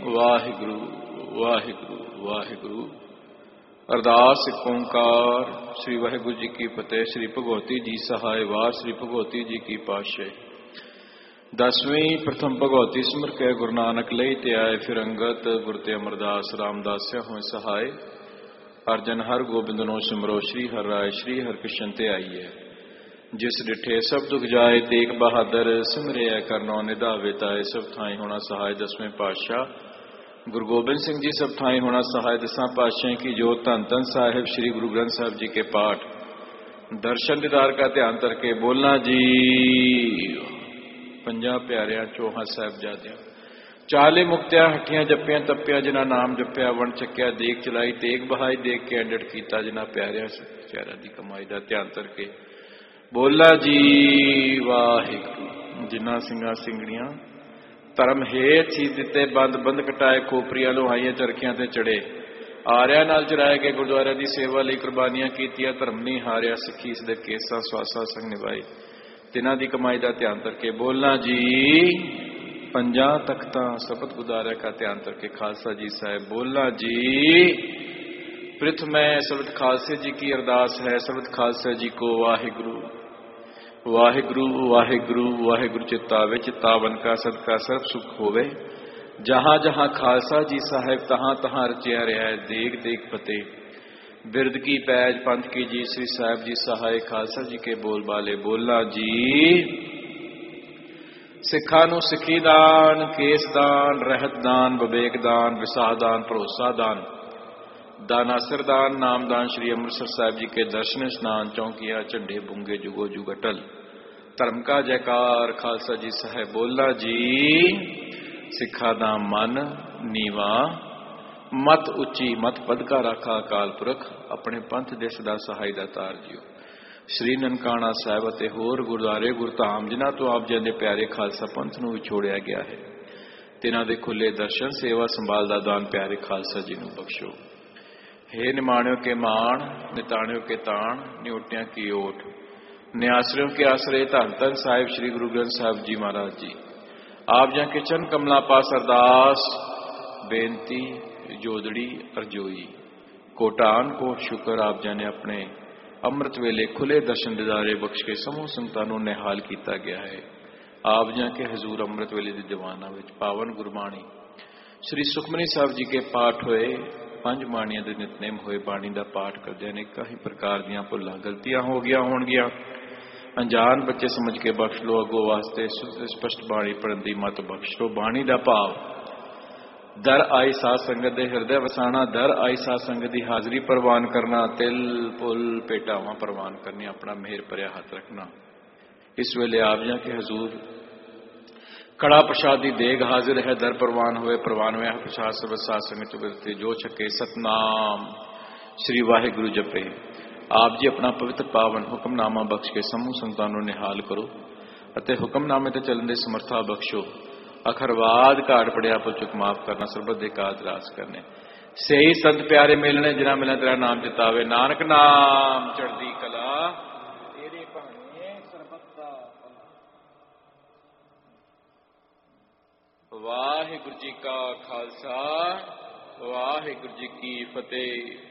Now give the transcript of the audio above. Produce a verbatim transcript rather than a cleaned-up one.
वाहिगुरु वाहिगुरु वाहिगुरु। अरदास एक ओंकार। श्री वाहिगुरु जी की फतेह। श्री भगवती जी सहाय वार। श्री भगवती जी की पातशाही। दसवीं प्रथम भगवती सिमर के गुरु नानक लई ते आए। फिर अंगत गुरु ते अमरदास रामदास होए सहाय। अर्जन हर गोबिंद नो सिमरो। श्री हर राय श्री हर कृष्ण ते आई है। जिस डिठे सब दुख जाए तेग बहादुर। सिमरे करनो निधावे ताए। सब थाई होना सहाय। दसवें पातशाह गुरु गोबिंद सिंह जी सब ठाई होना सहाय। दसा पातशाही की जोत। धन धन साहिब श्री गुरु ग्रंथ साहिब जी के पाठ दर्शन दीदार का ध्यान करके बोलना जी। पंजा प्यारिया चौहा साहिबजादिया चाले मुक्तिया हठियां जपिया तपिया। जिन्हां नाम जपिया वण चकिया देख चलाई। तेग बहाई देख के अंडट कीता। जिन्हां प्यारिया प्यारा दी कमाई का ध्यान करके बोलना जी वाहिगुरू। जिन्हां सिंघां सिंगड़ियां धर्म हेठ चीज दिते बंद बंद कटाए। खोपरियां लोहाइयां चरखियां ते चढ़े। आरिया नाल चराए गए गुरुद्वारे की सेवा लई कुर्बानियां कीतियां। धर्म नहीं हारिया सिक्खी इस दे केसा स्वासा संग निभाई। तिन्हां दी कमाई का ध्यान करके बोलना जी। पंजा तख्तां शब्द गुदारे का ध्यान करके खालसा जी साहब बोलना जी। प्रथम शब्द खालसे जी की अरदास है। शब्द खालसा जी को वाहिगुरु वाहिगुरु वाहिगुरु वाहिगुरु चित्ता वे चित्तावन का सदका सर्व सुख होवे। जहां जहां खालसा जी साहेब तहां तहां रचिया रहा है। देख देख फतेह बिरद की पैज पंथ की जी। श्री साहिब जी सहाय खालसा जी के बोल बाले बोलना जी। सिखा नूं सिखी दान केस दान रहत दान विवेक दान विसाह दान भरोसा दान दानासर दान नामदान। श्री अमृतसर साहिब जी के दर्शन स्नान चौंकिया झंडे बुंगे जुगो जुग अटल। धर्म का जयकार खालसा जी साहब बोलना जी। सिखा दा मन नीवा मत उच्ची मत पदका राखा अकाल पुरख। अपने पंथ दे सदा सहाय दा तार जियो। श्री ननकाना साहिब अते होर गुरुद्वारे गुरधाम जिन्हां तो आप जी दे प्यारे खालसा पंथ नूं विछोड़िया गया है। तिन्हां दे खुले दर्शन सेवा संभाल दा दान प्यारे खालसा जी नूं बख्शो। हे निमाणियों के मान निताणियों के ताण न्योटियां की ओट न्यासरियों के आश्रय। धन धन साहिब श्री गुरु ग्रंथ साहिब जी महाराज जी। आप जहाँ के चरण कमला पास अरदास बेनती जोदड़ी अरजोई। कोटान कोट शुक्र आप जाने अपने अमृत वेले खुले दर्शन दिदारे बख्श के समूह संतां नूं निहाल किया गया है। आप जहाँ के हजूर अमृत वेले दी दीवाना विच पावन गुरबाणी श्री सुखमनी साहब जी के पाठ होए। पंज बाणियां दे नितनेम होए। बाणी का पाठ करदे ने कई प्रकार दीयां भुलां गलतियां हो गया होणगियां। अनजान बच्चे समझ के बख्श लो। अगो वास्ते स्पष्ट बाणी पढ़न दी मत बख्श लो। बाणी का भाव दर आई साध संगत दे हिरदे वसाना। दर आई साध संगत की हाजरी प्रवान करना। तिल पुल पेटावां प्रवान करनी। अपना मेहर भरिया हथ रखना। इस वेले आप जहाँ के हजूर कड़ा प्रसाद की देग हाजिर है। दर प्रवान हुए प्रवान हुए प्रसाद सब साध संगत चुबरते जो छके सतनाम श्री वाहिगुरु जपे। आप जी अपना पवित्र पावन हुक्मनामा बख्श के समूह संतां नूं निहाल करो अते हुक्मनामे ते चलन दे समर्था बख्शो। अखरवाद घाट पड़िया पुल चुक माफ करना। सरबत दे काज रास करने सही संत प्यारे मिलने। जिन्हां मिलना तेरा नाम चितावे। नानक नाम चढ़दी कला तेरे भाणे सरबत दा भला। वाहिगुरु जी का खालसा वाहिगुरु जी की फतेह।